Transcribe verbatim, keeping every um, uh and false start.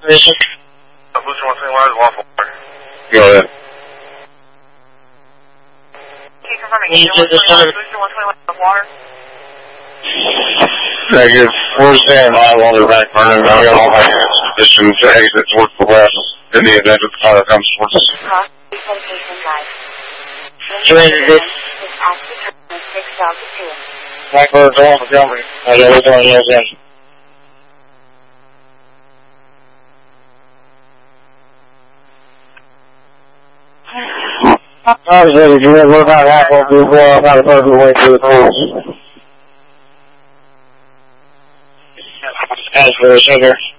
Booster one twenty-one is one four. Go ahead. Can you confirm it? Booster one twenty-one is water. Negative. We're staying live on the back burner. I've got all my hands positioned to exit towards the west in the event that the fire comes towards us. Cross medication drive. Surrender this. Is active terminal six Delta two. Blackbird, go on for company. I got everything on the other end. I was ready to we're about halfway through the floor, about a third of the way through the course. As for the sugar.